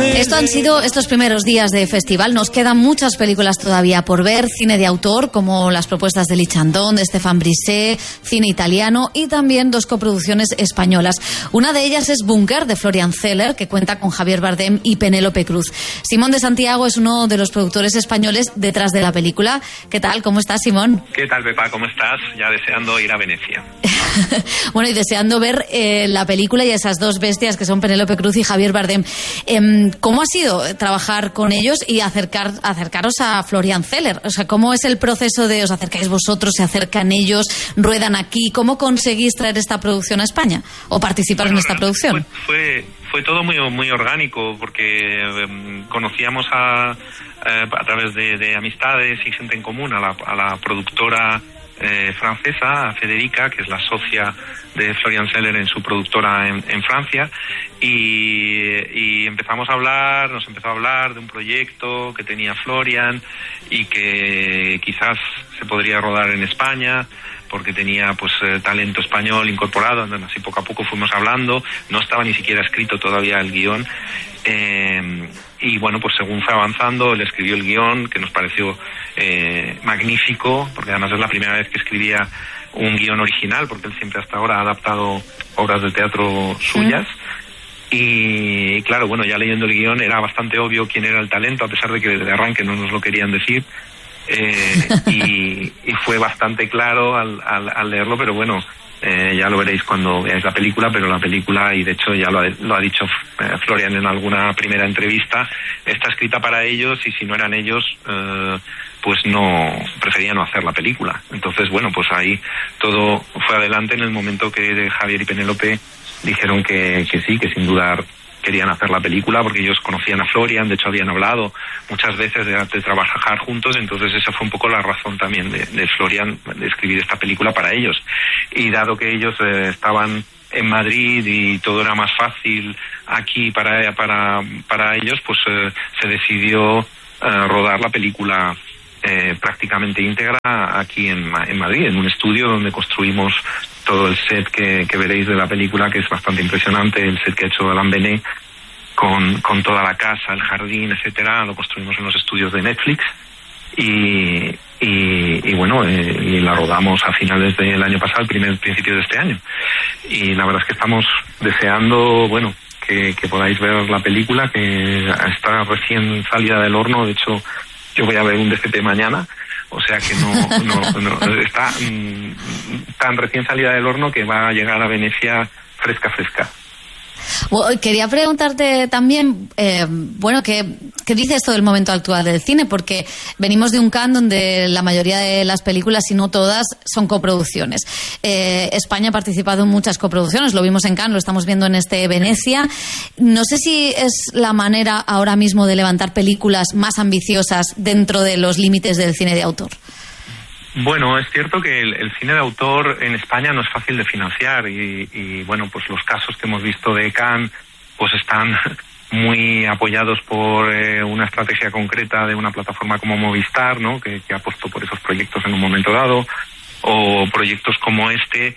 Esto han sido estos primeros días de festival. Nos quedan muchas películas todavía por ver, cine de autor como las propuestas de Lee Chandon, de Stéphane Brisé, cine italiano y también 2 coproducciones españolas. Una de ellas es Búnker, de Florian Zeller, que cuenta con Javier Bardem y Penélope Cruz. Simón de Santiago es uno de los productores españoles detrás de la película. ¿Qué tal? ¿Cómo estás, Simón? ¿Qué tal, Pepa? ¿Cómo estás? Ya deseando ir a Venecia. Bueno, y deseando ver la película y esas 2 bestias que son Penélope Cruz y Javier Bardem. ¿Cómo ha sido trabajar con ellos y acercaros a Florian Zeller? O sea, ¿cómo es el proceso de os acercáis vosotros, se acercan ellos, ruedan aquí? ¿Cómo conseguís traer esta producción a España o participar en esta producción? Fue todo muy orgánico porque conocíamos a través de amistades y gente en común a la productora francesa, a Federica, que es la socia de Florian Zeller en su productora en Francia, y nos empezó a hablar de un proyecto que tenía Florian y que quizás se podría rodar en España porque tenía talento español incorporado. Entonces, así poco a poco fuimos hablando, no estaba ni siquiera escrito todavía el guión, y bueno, pues según fue avanzando, él escribió el guión, que nos pareció magnífico, porque además es la primera vez que escribía un guión original, porque él siempre hasta ahora ha adaptado obras de teatro suyas. Y claro, bueno, ya leyendo el guión era bastante obvio quién era el talento, a pesar de que de arranque no nos lo querían decir. Y fue bastante claro al leerlo, pero bueno, ya lo veréis cuando veáis la película, pero la película, y de hecho ya lo ha dicho Florian en alguna primera entrevista, está escrita para ellos, y si no eran ellos, pues no, prefería no hacer la película. Entonces, bueno, pues ahí todo fue adelante en el momento que Javier y Penélope dijeron que sí, que sin dudar querían hacer la película, porque ellos conocían a Florian, de hecho habían hablado muchas veces de trabajar juntos. Entonces esa fue un poco la razón también de Florian de escribir esta película para ellos. Y dado que ellos estaban en Madrid y todo era más fácil aquí para ellos, pues se decidió rodar la película prácticamente íntegra aquí en Madrid, en un estudio donde construimos todo el set que veréis de la película, que es bastante impresionante. El set que ha hecho Alain Benet con toda la casa, el jardín, etcétera, lo construimos en los estudios de Netflix y bueno, y la rodamos a finales del año pasado, principio de este año. Y la verdad es que estamos deseando, bueno, que podáis ver la película, que está recién salida del horno. De hecho, yo voy a ver un DCP mañana, o sea que no está tan recién salida del horno que va a llegar a Venecia fresca. Bueno, quería preguntarte también, ¿qué dice esto del momento actual del cine? Porque venimos de un Cannes donde la mayoría de las películas, si no todas, son coproducciones. España ha participado en muchas coproducciones, lo vimos en Cannes, lo estamos viendo en Venecia. No sé si es la manera ahora mismo de levantar películas más ambiciosas dentro de los límites del cine de autor. Bueno, es cierto que el cine de autor en España no es fácil de financiar y bueno, pues los casos que hemos visto de Cannes pues están muy apoyados por una estrategia concreta de una plataforma como Movistar, ¿no? Que ha apostado por esos proyectos en un momento dado, o proyectos como este,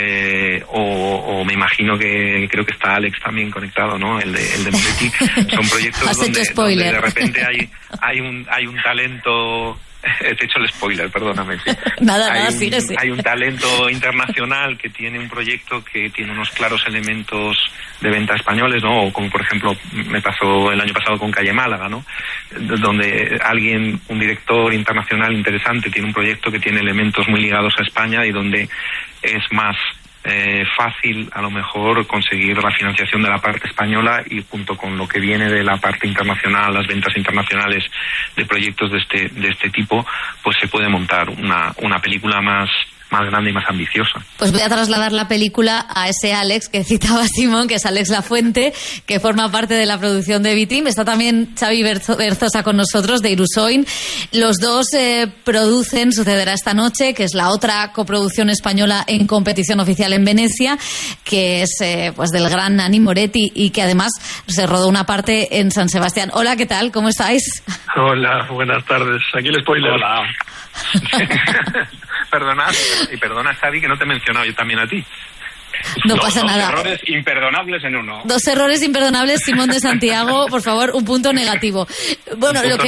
o me imagino que creo que está Alex también conectado, ¿no? El de Moretti. Son proyectos donde de repente hay un talento. He hecho el spoiler, perdóname. Sí. Nada, sigue. Hay un talento internacional que tiene un proyecto que tiene unos claros elementos de venta españoles, ¿no? O como por ejemplo me pasó el año pasado con Calle Málaga, ¿no? Donde un director internacional interesante tiene un proyecto que tiene elementos muy ligados a España y donde es más fácil a lo mejor conseguir la financiación de la parte española, y junto con lo que viene de la parte internacional, las ventas internacionales de proyectos de este tipo, pues se puede montar una película más grande y más ambiciosa. Pues voy a trasladar la película a ese Alex que citaba Simón, que es Alex Lafuente, que forma parte de la producción de Vitrim. Está también Xavi Berzosa con nosotros, de Irusoin. Los dos producen Sucederá esta noche, que es la otra coproducción española en competición oficial en Venecia, que es pues del gran Nani Moretti, y que además se rodó una parte en San Sebastián. Hola, ¿qué tal? ¿Cómo estáis? Hola, buenas tardes. Aquí el spoiler. Hola. Perdona, Xavi, que no te he mencionado yo también a ti. No pasa nada. 2 errores imperdonables en uno. 2 errores imperdonables, Simón de Santiago, por favor, un punto negativo. Bueno, lo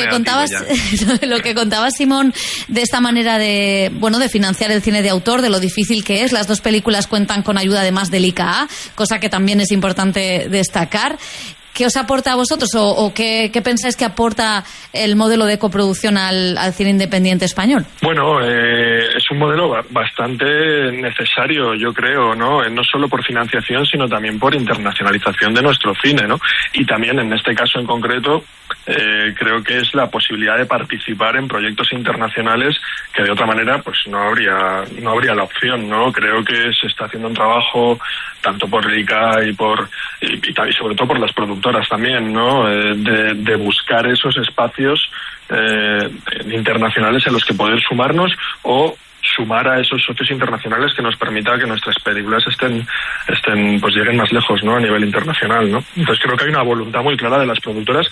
que contaba Simón de esta manera de financiar el cine de autor, de lo difícil que es. Las 2 películas cuentan con ayuda además del ICA, cosa que también es importante destacar. ¿Qué os aporta a vosotros o qué pensáis que aporta el modelo de coproducción al cine independiente español? Bueno, es un modelo bastante necesario, yo creo, ¿no? No solo por financiación, sino también por internacionalización de nuestro cine, ¿no? Y también, en este caso en concreto, creo que es la posibilidad de participar en proyectos internacionales que de otra manera pues no habría la opción, ¿no? Creo que se está haciendo un trabajo tanto por el ICA y sobre todo por las productoras también, ¿no? De buscar esos espacios internacionales en los que poder sumarnos o sumar a esos socios internacionales que nos permita que nuestras películas pues lleguen más lejos, ¿no? A nivel internacional, ¿no? Entonces creo que hay una voluntad muy clara de las productoras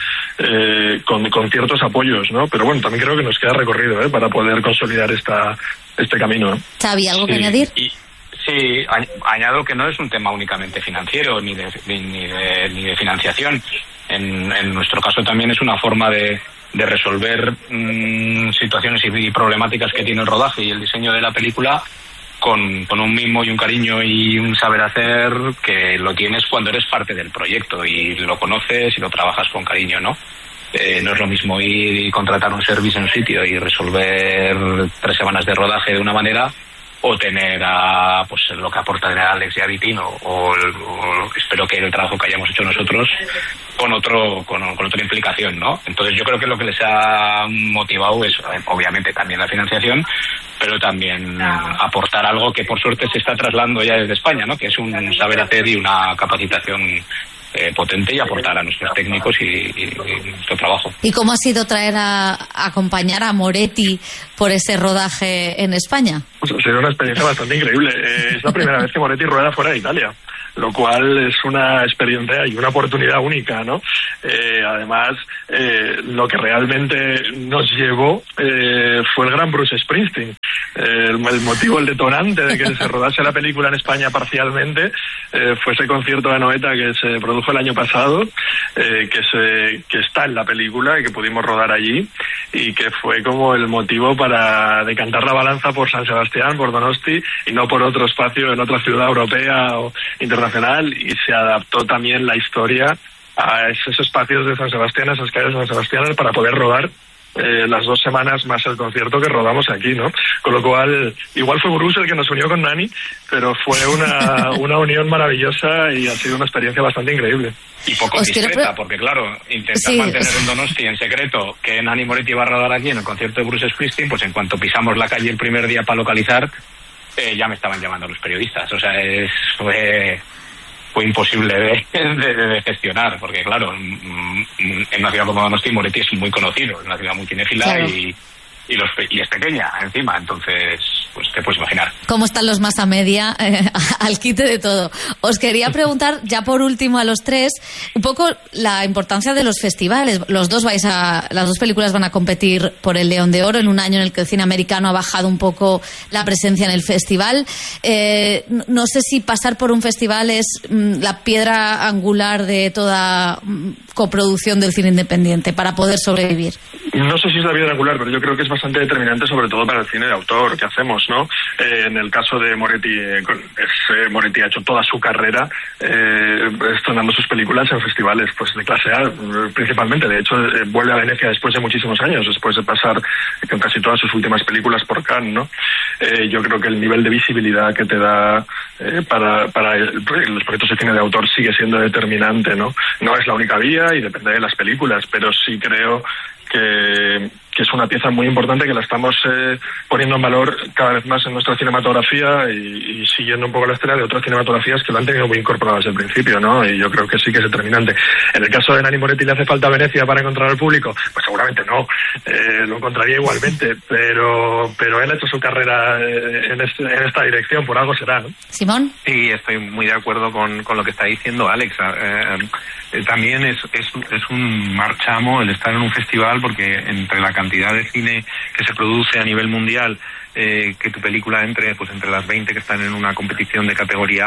con ciertos apoyos, ¿no? Pero bueno, también creo que nos queda recorrido para poder consolidar este camino, ¿no? Xavi, ¿algo que añadir? Sí, añado que no es un tema únicamente financiero ni de financiación. En nuestro caso también es una forma de resolver situaciones y problemáticas que tiene el rodaje y el diseño de la película con un mimo y un cariño y un saber hacer que lo tienes cuando eres parte del proyecto y lo conoces y lo trabajas con cariño, ¿no? No es lo mismo ir y contratar un servicio en un sitio y resolver 3 semanas de rodaje de una manera o tener pues lo que aporta Alex y a Vitino o espero que el trabajo que hayamos hecho nosotros con otra implicación, ¿no? Entonces yo creo que lo que les ha motivado es obviamente también la financiación, pero también aportar algo que por suerte se está trasladando ya desde España, ¿no? Que es un saber hacer y una capacitación potente y aportar a nuestros técnicos y nuestro trabajo. ¿Y cómo ha sido acompañar a Moretti por ese rodaje en España? Pues ha sido una experiencia bastante increíble. Es la primera vez que Moretti rueda fuera de Italia, lo cual es una experiencia y una oportunidad única, ¿no? Además, lo que realmente nos llevó fue el gran Bruce Springsteen. El motivo, el detonante de que se rodase la película en España parcialmente fue ese concierto de Anoeta que se produjo el año pasado, que está en la película y que pudimos rodar allí y que fue como el motivo para decantar la balanza por San Sebastián, por Donosti y no por otro espacio en otra ciudad europea o internacional, y se adaptó también la historia a esos espacios de San Sebastián, a esas calles de San Sebastián, para poder rodar las 2 semanas más el concierto que rodamos aquí, ¿no? Con lo cual, igual fue Bruce el que nos unió con Nani, pero fue una unión maravillosa y ha sido una experiencia bastante increíble. Y poco discreta, porque claro, intentar mantener en Donosti en secreto que Nani Moretti iba a rodar aquí en el concierto de Bruce Springsteen, pues en cuanto pisamos la calle el primer día para localizar, ya me estaban llamando los periodistas. O sea, fue imposible de gestionar, porque claro, en una ciudad como Donosti, Moretti es muy conocido, es una ciudad muy cinéfila, claro. Y es pequeña encima, entonces pues te puedes imaginar. ¿Cómo están los masa media al quite de todo? Os quería preguntar, ya por último a los 3, un poco la importancia de los festivales. Las 2 películas van a competir por el León de Oro en un año en el que el cine americano ha bajado un poco la presencia en el festival. No sé si pasar por un festival es la piedra angular de toda coproducción del cine independiente para poder sobrevivir. No sé si es la piedra angular, pero yo creo que es bastante determinante, sobre todo para el cine de autor que hacemos, ¿no? En el caso de Moretti, Moretti ha hecho toda su carrera estrenando sus películas en festivales pues de clase A, principalmente. De hecho, vuelve a Venecia después de muchísimos años, después de pasar con casi todas sus últimas películas por Cannes, ¿no? Yo creo que el nivel de visibilidad que te da para los proyectos de cine de autor sigue siendo determinante, ¿no? No es la única vía y depende de las películas, pero sí creo que es una pieza muy importante que la estamos poniendo en valor cada vez más en nuestra cinematografía y siguiendo un poco la estela de otras cinematografías que lo han tenido muy incorporado desde el principio, ¿no? Y yo creo que sí que es determinante. En el caso de Nani Moretti, ¿le hace falta Venecia para encontrar al público? Pues seguramente no, lo encontraría igualmente, pero él ha hecho su carrera en esta dirección, por algo será, ¿no? ¿Simón? Sí, estoy muy de acuerdo con lo que está diciendo Alex. También es un marchamo el estar en un festival, porque entre la cantidad de cine que se produce a nivel mundial, que tu película entre las 20 que están en una competición de categoría A,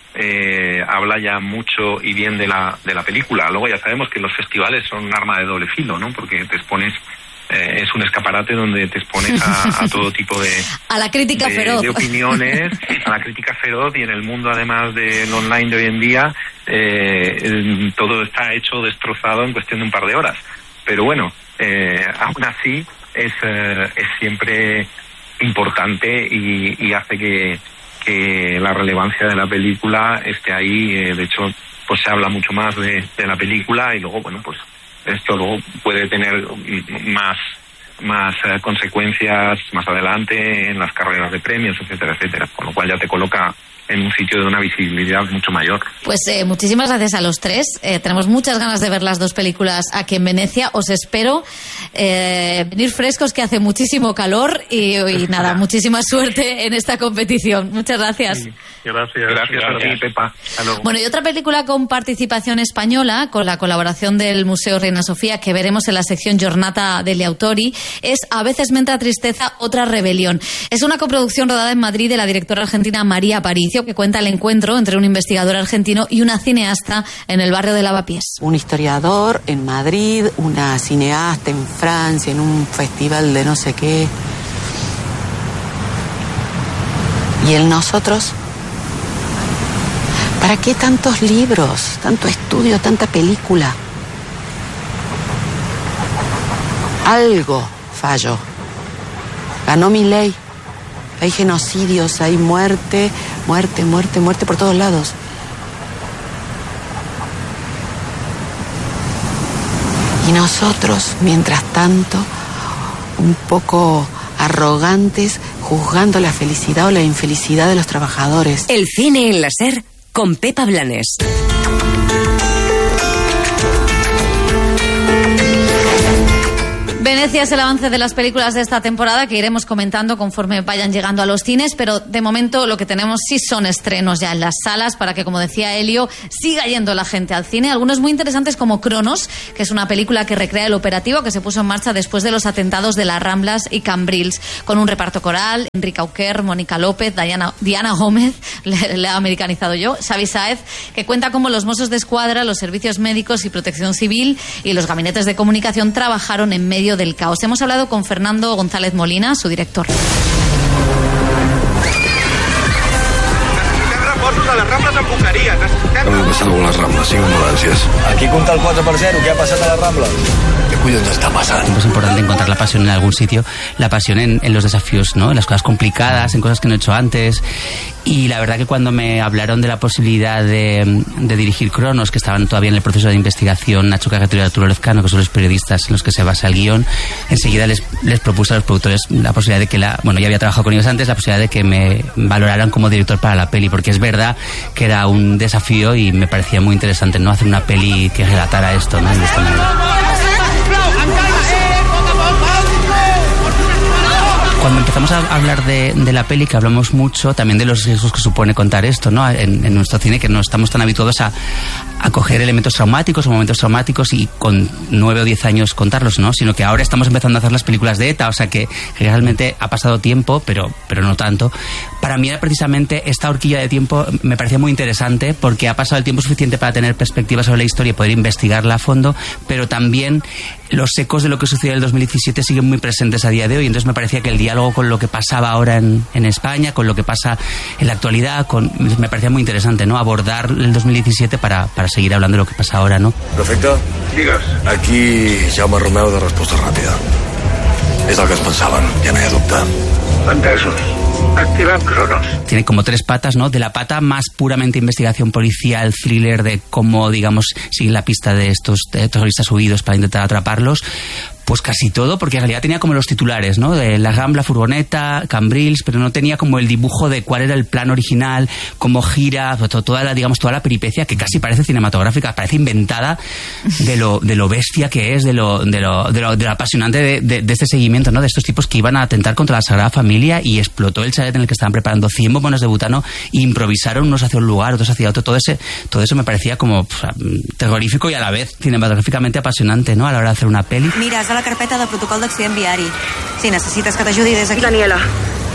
habla ya mucho y bien de la película. Luego ya sabemos que los festivales son un arma de doble filo, ¿no? Porque te expones, es un escaparate donde te expones a todo tipo de... a la crítica feroz. De opiniones, a la crítica feroz, y en el mundo además del online de hoy en día, todo está hecho, destrozado en cuestión de un par de horas. Pero bueno, aún así es siempre importante y hace que la relevancia de la película esté ahí. De hecho, pues se habla mucho más de la película, y luego, bueno, pues esto luego puede tener más consecuencias más adelante en las carreras de premios, etcétera, etcétera, con lo cual ya te coloca en un sitio de una visibilidad mucho mayor. Pues muchísimas gracias a los tres. Tenemos muchas ganas de ver las dos películas aquí en Venecia. Os espero venir frescos, que hace muchísimo calor, y nada, muchísima suerte en esta competición. Muchas gracias. Sí, gracias a ti, Pepa. Hasta luego. Bueno, y otra película con participación española, con la colaboración del Museo Reina Sofía, que veremos en la sección Giornata degli Autori, es A veces me entra tristeza, otra rebelión. Es una coproducción rodada en Madrid de la directora argentina María Aparicio, que cuenta el encuentro entre un investigador argentino y una cineasta en el barrio de Lavapiés. Un historiador en Madrid, una cineasta en Francia, en un festival de no sé qué. ¿Y el nosotros? ¿Para qué tantos libros, tanto estudio, tanta película? Algo falló. Ganó mi ley. Hay genocidios, hay muerte por todos lados. Y nosotros, mientras tanto, un poco arrogantes, juzgando la felicidad o la infelicidad de los trabajadores. El cine en la SER con Pepa Blanes. Venecia es el avance de las películas de esta temporada, que iremos comentando conforme vayan llegando a los cines, pero de momento lo que tenemos sí son estrenos ya en las salas, para que, como decía Elio, siga yendo la gente al cine. Algunos muy interesantes, como Cronos, que es una película que recrea el operativo que se puso en marcha después de los atentados de las Ramblas y Cambrils, con un reparto coral: Enrique Auquer, Mónica López, Diana Gómez, le he americanizado yo, Xavi Sáez, que cuenta cómo los Mossos de Escuadra, los servicios médicos y protección civil y los gabinetes de comunicación trabajaron en medio del caos. Hemos hablado con Fernando González Molina, su director. A les Rambles amb Boqueria. Hem de passar algunes Rambles, 5 ambulàncies. Aquí compta el 4-0, ¿qué ha pasado a las Rambles? ¿Qué collons està passant? Es importante encontrar la pasión en algún sitio, la pasión en los desafíos, ¿no? En las cosas complicadas, en cosas que no he hecho antes. Y la verdad que cuando me hablaron de la posibilidad de dirigir Cronos, que estaban todavía en el proceso de investigación Nacho Cagatero y Arturo Lezcano, que son los periodistas en los que se basa el guión, enseguida les propuse a los productores la posibilidad de que ya había trabajado con ellos antes, la posibilidad de que me valoraran como director para la peli, porque es verdad que era un desafío y me parecía muy interesante, ¿no? Hacer una peli que relatara esto, ¿no? De esta manera. Cuando empezamos a hablar de la peli, que hablamos mucho también de los riesgos que supone contar esto, ¿no? En nuestro cine, que no estamos tan habituados a coger elementos traumáticos o momentos traumáticos y con 9 o 10 años contarlos, ¿no? Sino que ahora estamos empezando a hacer las películas de ETA, o sea que realmente ha pasado tiempo, pero no tanto. Para mí, precisamente, esta horquilla de tiempo me parecía muy interesante, porque ha pasado el tiempo suficiente para tener perspectiva sobre la historia y poder investigarla a fondo, pero también los ecos de lo que sucedió en el 2017 siguen muy presentes a día de hoy. Entonces me parecía que el diálogo con lo que pasaba ahora en España, con lo que pasa en la actualidad, me parecía muy interesante, ¿no? Abordar el 2017 para seguir hablando de lo que pasa ahora, ¿no? Perfecte. Digues. Aquí Jaume Romeu de Resposta Ràpida. És el que es pensaven, ja no hi ha dubte. Entesos. Activem Cronos. Tiene como 3 patas, ¿no? De la pata más puramente investigación policial, thriller, de cómo, digamos, siguen la pista de estos terroristas huidos para intentar atraparlos. Pues casi todo, porque en realidad tenía como los titulares, ¿no? De la Rambla, furgoneta, Cambrils, pero no tenía como el dibujo de cuál era el plan original, cómo gira, toda la peripecia, que casi parece cinematográfica, parece inventada, de lo bestia que es, de lo apasionante de este seguimiento, ¿no? De estos tipos que iban a atentar contra la Sagrada Familia y explotó el chalet en el que estaban preparando 100 bombones de butano e improvisaron unos hacia un lugar, otros hacia otro. Todo eso me parecía como terrorífico y a la vez cinematográficamente apasionante, ¿no? A la hora de hacer una peli. Mira, és a la carpeta de protocol d'accident viari. Si necessites que t'ajudi des aquí. Daniela,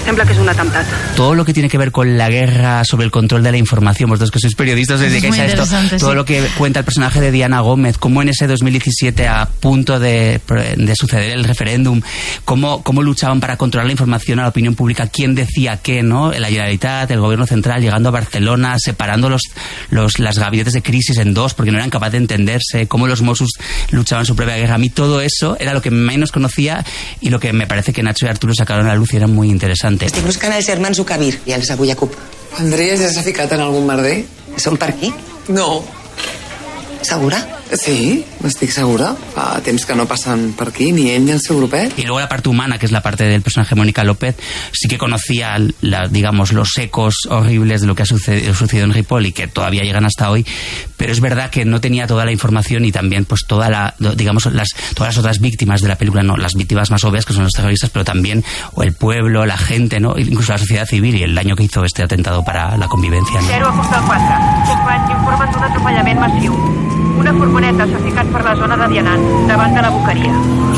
Sembla que és un atemptat. Todo lo que tiene que ver con la guerra, sobre el control de la información, vosotros que sois periodistas os dedicáis a esto, todo lo que cuenta el personaje de Diana Gómez, cómo en ese 2017 a punto de suceder el referéndum, cómo luchaban para controlar la información a la opinión pública, quién decía qué, ¿no? La Generalitat, el gobierno central, llegando a Barcelona, separando las gabinetes de crisis en dos porque no eran capaces de entenderse, cómo los Mossos luchaban su propia guerra. A mí todo eso era lo que menos conocía y lo que me parece que Nacho y Arturo sacaron a la luz y era muy interesante. Estic buscant els germans Ukabir i els Abuya Cup. Andrea ja s'ha ficat en algun merder? Són per aquí? No. Segura? Sí, estic segura. Fa temps que no passen per aquí, ni ell ni el seu grupet. Y luego la parte humana, que es la parte del personaje Mónica López, sí que conocía, digamos, los ecos horribles de lo que ha sucedido en Ripoll y que todavía llegan hasta hoy, pero es verdad que no tenía toda la información y también pues todas las otras víctimas de la película, no, las víctimas más obvias que son los terroristas, pero también el pueblo, la gente, ¿no? Incluso la sociedad civil y el daño que hizo este atentado para la convivencia, ¿no? 0 a Postal 4. Companys informen d'un atropellament massiu. Una furgoneta s'ha ficat per la zona de Dianan, davant de la Boqueria.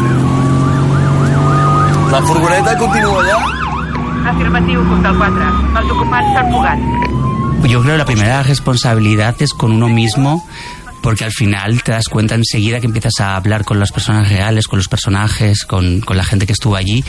La furgoneta continua allà? Afirmatiu, Postal 4. Els ocupants s'han fugat. Yo creo que la primera responsabilidad es con uno mismo, porque al final te das cuenta enseguida que empiezas a hablar con las personas reales, con los personajes, con la gente que estuvo allí,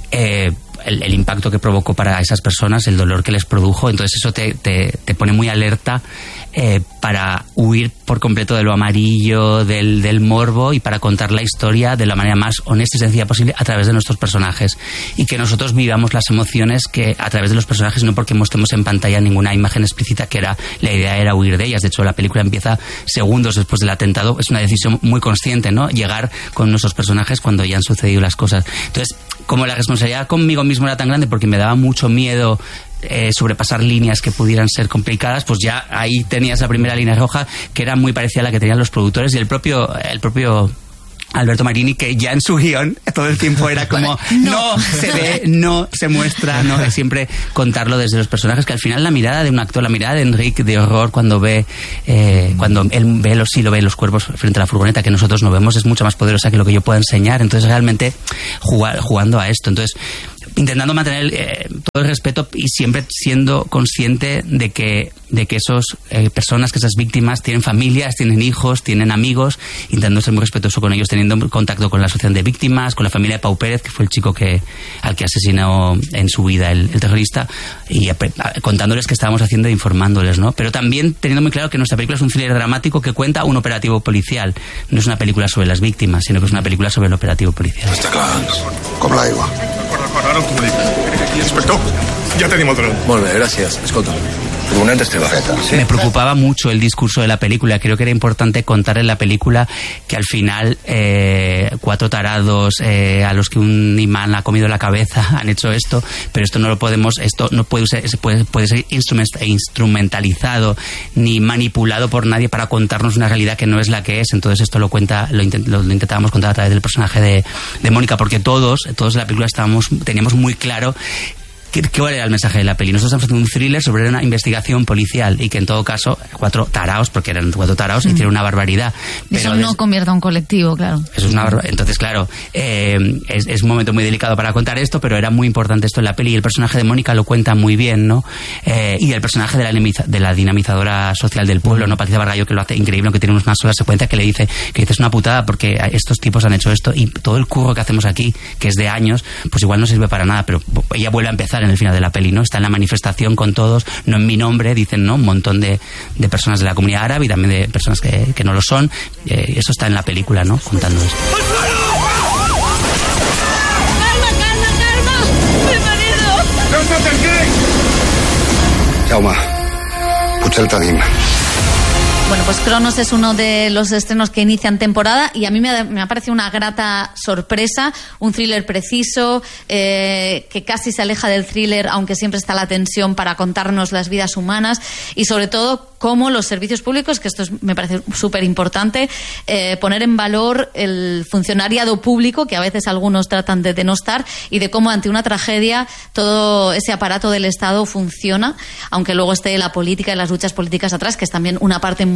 el impacto que provocó para esas personas, el dolor que les produjo. Entonces eso te pone muy alerta para huir por completo de lo amarillo, del morbo, y para contar la historia de la manera más honesta y sencilla posible a través de nuestros personajes, y que nosotros vivamos las emociones que a través de los personajes, no porque mostremos en pantalla ninguna imagen explícita, que la idea era huir de ellas. De hecho, la película empieza segundos después del atentado. Es una decisión muy consciente, ¿no? Llegar con nuestros personajes cuando ya han sucedido las cosas. Entonces, como la responsabilidad conmigo mismo era tan grande porque me daba mucho miedo sobrepasar líneas que pudieran ser complicadas, pues ya ahí tenías la primera línea roja, que era muy parecida a la que tenían los productores y el propio Alberto Marini, que ya en su guión todo el tiempo era como no se ve, no se muestra, no, es siempre contarlo desde los personajes, que al final la mirada de un actor, la mirada de Enrique de horror cuando él ve los cuerpos frente a la furgoneta que nosotros no vemos, es mucho más poderosa que lo que yo pueda enseñar. Entonces realmente jugando a esto, entonces intentando mantener todo el respeto y siempre siendo consciente de que esas personas, que esas víctimas tienen familias, tienen hijos, tienen amigos, intentando ser muy respetuoso con ellos, teniendo contacto con la asociación de víctimas, con la familia de Pau Pérez, que fue el chico al que asesinó en su vida el terrorista, y contándoles qué estábamos haciendo e informándoles, ¿no? Pero también teniendo muy claro que nuestra película es un thriller dramático que cuenta un operativo policial. No es una película sobre las víctimas, sino que es una película sobre el operativo policial. Està clar, com l'aigua. Ara ho comunico. Inspector, ja tenim el dron. Molt bé, gràcies. Escolta, furgoneta estela feta. ¿Sí? Me preocupaba mucho el discurso de la película. Creo que era importante contar en la película que al final 4 tarados a los que un imán ha comido la cabeza han hecho esto, pero esto no lo podemos, esto no puede ser instrumentalizado ni manipulado por nadie para contarnos una realidad que no es la que es. Entonces esto lo intentábamos contar a través del personaje de Mónica, porque todos en la película teníamos muy claro ¿cuál era el mensaje de la peli? Nosotros estamos haciendo un thriller sobre una investigación policial y que en todo caso 4 taraos, porque eran 4 taraos, hicieron una barbaridad. Pero eso no convierte a un colectivo, claro. Eso es una barbaridad. Entonces, claro, es un momento muy delicado para contar esto, pero era muy importante esto en la peli y el personaje de Mónica lo cuenta muy bien, ¿no? Y el personaje de la dinamizadora social del pueblo, ¿no? Patricia Bargallo, que lo hace increíble, que tiene una sola secuencia que le dice que es una putada porque estos tipos han hecho esto y todo el curro que hacemos aquí, que es de años, pues igual no sirve para nada, pero ella vuelve a empezar en el final de la peli, ¿no? Está en la manifestación con todos, no en mi nombre, dicen, ¿no? Un montón de personas de la comunidad árabe y también de personas que no lo son. Eso está en la película, ¿no? Contando esto. ¡Calma! ¡Mi marido! No s'acerqueu! Jaume, potser el tenim. Bueno, pues Cronos es uno de los estrenos que inician temporada y a mí me ha parecido una grata sorpresa, un thriller preciso, que casi se aleja del thriller, aunque siempre está la tensión para contarnos las vidas humanas y sobre todo cómo los servicios públicos, que esto me parece súper importante, poner en valor el funcionariado público, que a veces algunos tratan de denostar, y de cómo ante una tragedia todo ese aparato del Estado funciona, aunque luego esté la política y las luchas políticas atrás, que es también una parte muy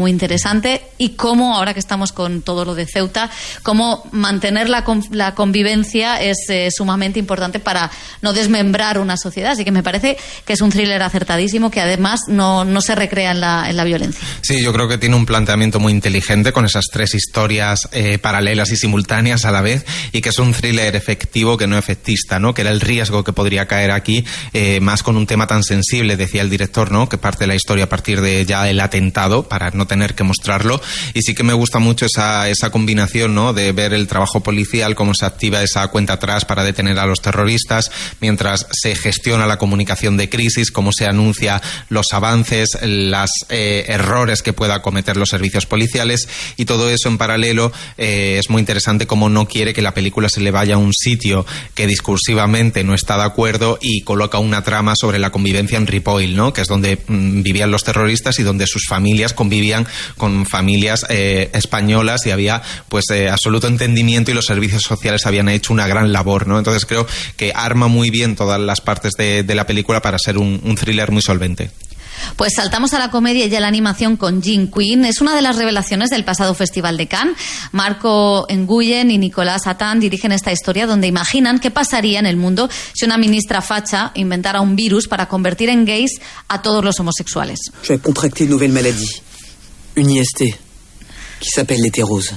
muy interesante, y cómo, ahora que estamos con todo lo de Ceuta, cómo mantener la convivencia es sumamente importante para no desmembrar una sociedad. Así que me parece que es un thriller acertadísimo, que además no se recrea en la violencia. Sí, yo creo que tiene un planteamiento muy inteligente con esas tres historias paralelas y simultáneas a la vez, y que es un thriller efectivo que no efectista, ¿no? Que era el riesgo que podría caer aquí, más con un tema tan sensible, decía el director, ¿no? Que parte la historia a partir de ya el atentado, para no tener que mostrarlo. Y sí que me gusta mucho esa combinación, ¿no? De ver el trabajo policial, cómo se activa esa cuenta atrás para detener a los terroristas, mientras se gestiona la comunicación de crisis, cómo se anuncia los avances, los errores que pueda cometer los servicios policiales, y todo eso en paralelo. Es muy interesante cómo no quiere que la película se le vaya a un sitio que discursivamente no está de acuerdo, y coloca una trama sobre la convivencia en Ripoll, ¿no? Que es donde vivían los terroristas y donde sus familias convivían con familias españolas, y había pues absoluto entendimiento, y los servicios sociales habían hecho una gran labor, ¿no? Entonces creo que arma muy bien todas las partes de la película para ser un thriller muy solvente. Pues saltamos a la comedia y a la animación con Jim Quinn. Es una de las revelaciones del pasado Festival de Cannes. Marco Nguyen y Nicolas Attan dirigen esta historia, donde imaginan qué pasaría en el mundo si una ministra facha inventara un virus para convertir en gays a todos los homosexuales. Je vais contracter une nouvelle maladie, une IST, qui s'appelle l'hétérose.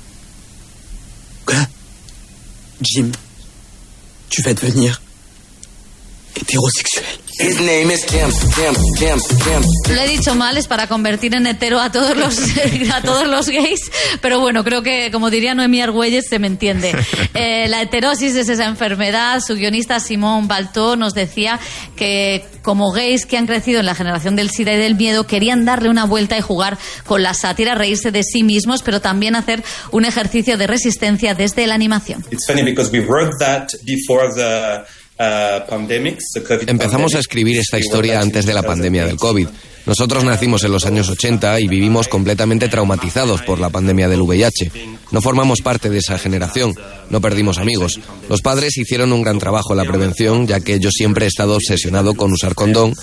Quoi? Jim, tu vas devenir heterosexuel. His name is Jim. Lo he dicho mal, es para convertir en hetero a todos los gays, pero bueno, creo que, como diría Noemí Argüelles, se me entiende. La heterosis es esa enfermedad. Su guionista Simón Baltó nos decía que, como gays que han crecido en la generación del SIDA y del miedo, querían darle una vuelta y jugar con la sátira, reírse de sí mismos, pero también hacer un ejercicio de resistencia desde la animación. It's funny because we wrote that before the Empezamos a escribir esta historia antes de la pandemia del COVID. Nosotros nacimos en los años 80 y vivimos completamente traumatizados por la pandemia del VIH. No formamos parte de esa generación, no perdimos amigos. Los padres hicieron un gran trabajo en la prevención, ya que yo siempre he estado obsesionado con usar condón